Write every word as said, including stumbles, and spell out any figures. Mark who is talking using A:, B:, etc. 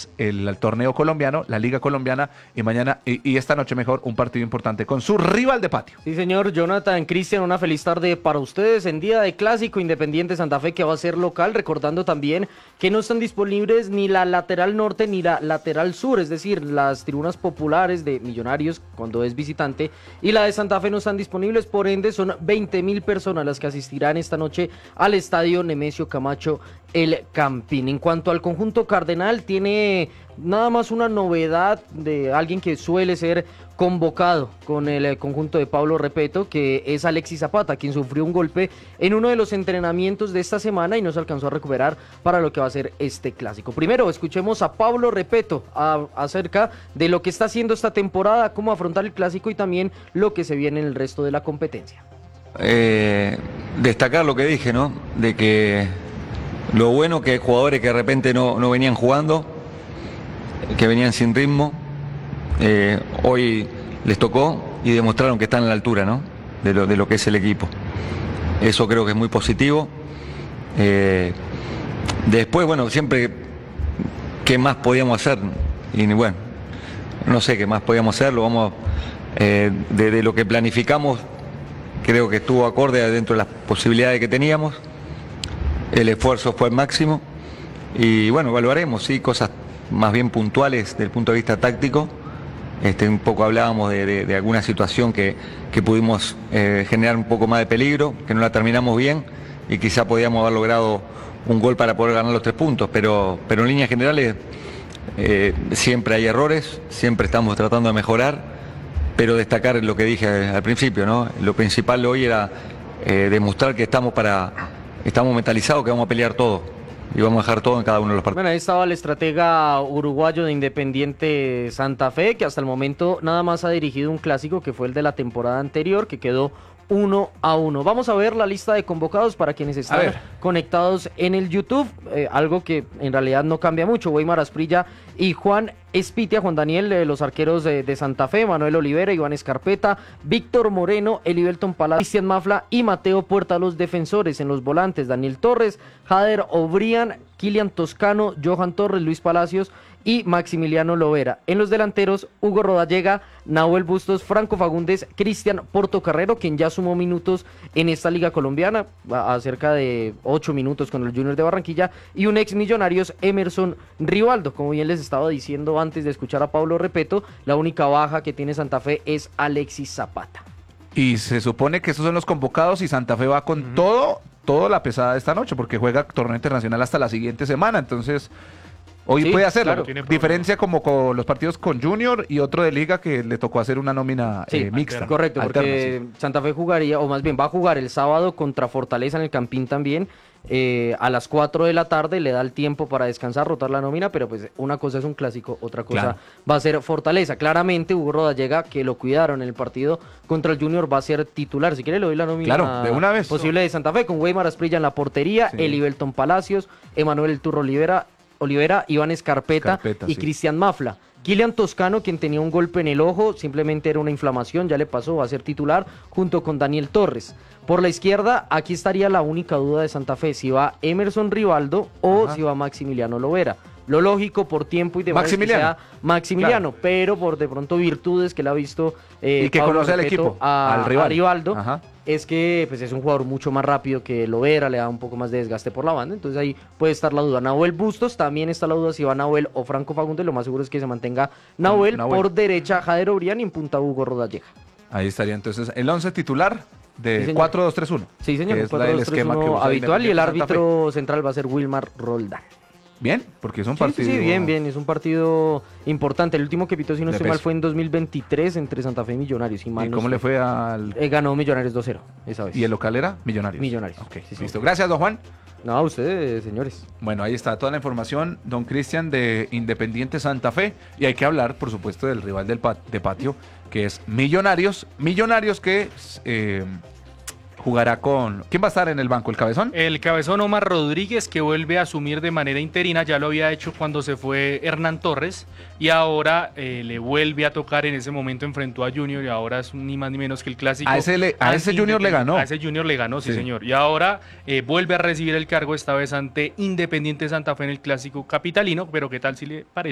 A: es el, el torneo colombiano, la Liga Colombiana, y mañana, y, y esta noche mejor, un partido importante con su rival de patio.
B: Sí, señor Jonathan, Cristian, una feliz tarde para ustedes en día de clásico Independiente Santa Fe, que va a ser local, recordando también que no están disponibles ni la lateral norte ni la lateral sur, es decir, las tribunas populares de Millonarios cuando es visitante y la de Santa Fe no están disponibles, por ende son veinte mil personas las que asistirán esta noche al estadio Nemesio Camacho El Campín. En cuanto al conjunto cardenal, tiene nada más una novedad de alguien que suele ser convocado con el conjunto de Pablo Repeto, que es Alexis Zapata, quien sufrió un golpe en uno de los entrenamientos de esta semana y no se alcanzó a recuperar para lo que va a ser este clásico. Primero, escuchemos a Pablo Repeto a, acerca de lo que está haciendo esta temporada, cómo afrontar el clásico y también lo que se viene en el resto de la competencia.
C: Eh, destacar lo que dije, ¿no? De que lo bueno que hay jugadores que de repente no, no venían jugando, que venían sin ritmo, eh, hoy les tocó y demostraron que están a la altura, ¿no? de, lo, de lo que es el equipo. Eso creo que es muy positivo. Eh, después, bueno, siempre qué más podíamos hacer, y bueno, no sé qué más podíamos hacer, lo vamos, eh, de, de lo que planificamos, creo que estuvo acorde dentro de las posibilidades que teníamos. El esfuerzo fue el máximo y bueno, evaluaremos, sí, cosas más bien puntuales desde el punto de vista táctico. Este, un poco hablábamos de, de, de alguna situación que, que pudimos eh, generar un poco más de peligro, que no la terminamos bien y quizá podíamos haber logrado un gol para poder ganar los tres puntos, pero, pero en líneas generales eh, siempre hay errores, siempre estamos tratando de mejorar, pero destacar lo que dije al principio, ¿no? Lo principal de hoy era eh, demostrar que estamos para, estamos mentalizados, que vamos a pelear todo. Y vamos a dejar todo en cada uno de los partidos.
B: Bueno, ahí estaba el estratega uruguayo de Independiente Santa Fe, que hasta el momento nada más ha dirigido un clásico, que fue el de la temporada anterior, que quedó uno a uno. Vamos a ver la lista de convocados para quienes están conectados en el YouTube, eh, algo que en realidad no cambia mucho. Weimar Asprilla y Juan Espitia, Juan Daniel, eh, los arqueros de, de Santa Fe, Manuel Olivera, Iván Escarpeta, Víctor Moreno, Elivelton Palacio, Cristian Mafla y Mateo Puerta, los defensores. En los volantes, Daniel Torres, Jader Obrian, Kilian Toscano, Johan Torres, Luis Palacios y Maximiliano Lovera. En los delanteros, Hugo Rodallega, Nahuel Bustos, Franco Fagundes, Cristian Portocarrero, quien ya sumó minutos en esta liga colombiana, a, a cerca de ocho minutos con el Junior de Barranquilla, y un ex Millonarios, Emerson Rivaldo. Como bien les estaba diciendo antes de escuchar a Pablo Repeto, la única baja que tiene Santa Fe es Alexis Zapata.
A: Y se supone que esos son los convocados y Santa Fe va con uh-huh. todo, todo la pesada de esta noche, porque juega torneo internacional hasta la siguiente semana, entonces hoy sí, puede hacerlo. Claro, diferencia como con los partidos con Junior y otro de Liga que le tocó hacer una nómina sí, eh, mixta.
B: Correcto, alterna, porque sí. Santa Fe jugaría, o más bien va a jugar el sábado contra Fortaleza en el Campín también, eh, a las cuatro de la tarde, le da el tiempo para descansar, rotar la nómina, pero pues una cosa es un clásico, otra cosa claro. va a ser Fortaleza. Claramente Hugo Rodallega, que lo cuidaron en el partido contra el Junior, va a ser titular. Si quiere le doy la nómina
A: claro, de una vez.
B: posible de Santa Fe, con Weimar Asprilla en la portería, sí. Elivelton Palacios, Emanuel El Turro Olivera, Olivera, Iván Escarpeta, Escarpeta y sí. Cristian Mafla. Kilian Toscano, quien tenía un golpe en el ojo, simplemente era una inflamación, ya le pasó, va a ser titular, junto con Daniel Torres. Por la izquierda, aquí estaría la única duda de Santa Fe, si va Emerson Rivaldo o Ajá. si va Maximiliano Lovera. Lo lógico por tiempo y demás
A: Maximiliano,
B: es que sea Maximiliano, claro. pero por de pronto virtudes que le ha visto eh,
A: y que
B: Pablo
A: conoce al
B: Repeto
A: equipo,
B: a,
A: al rival.
B: a Rivaldo,
A: Ajá.
B: es que pues, es un jugador mucho más rápido que Lovera, le da un poco más de desgaste por la banda, entonces ahí puede estar la duda. Nahuel Bustos, también está la duda si va Nahuel o Franco Fagundes, lo más seguro es que se mantenga Nahuel, Nahuel. Por derecha Jader Obrian y en punta Hugo Rodallega.
A: Ahí estaría entonces el once titular de sí, cuatro dos tres uno.
B: Sí, señor, es cuatro dos tres uno habitual y el árbitro central va a ser Wilmar Roldán.
A: Bien, porque es un
B: sí,
A: partido...
B: Sí, sí, bien, bien, es un partido importante. El último que pitó, si no estoy mal, fue en dos mil veintitrés entre Santa Fe y Millonarios. Y,
A: ¿Y cómo no le fue al...?
B: Eh, ganó Millonarios dos cero, esa vez.
A: ¿Y el local era? Millonarios.
B: Millonarios.
A: Ok,
B: sí,
A: listo.
B: Sí.
A: Gracias, don Juan.
B: No, a ustedes, señores.
A: Bueno, ahí está toda la información, don Cristian, de Independiente Santa Fe. Y hay que hablar, por supuesto, del rival del pat- de patio, que es Millonarios. Millonarios que... Eh, jugará con... ¿Quién va a estar en el banco? ¿El Cabezón?
D: El Cabezón Omar Rodríguez, que vuelve a asumir de manera interina, ya lo había hecho cuando se fue Hernán Torres, y ahora eh, le vuelve a tocar. En ese momento enfrentó a Junior y ahora es ni más ni menos que el clásico.
A: A ese, le, a ese Junior le ganó.
D: A ese Junior le ganó, sí, sí. señor. Y ahora eh, vuelve a recibir el cargo, esta vez ante Independiente Santa Fe en el clásico capitalino, pero ¿qué tal si le parece?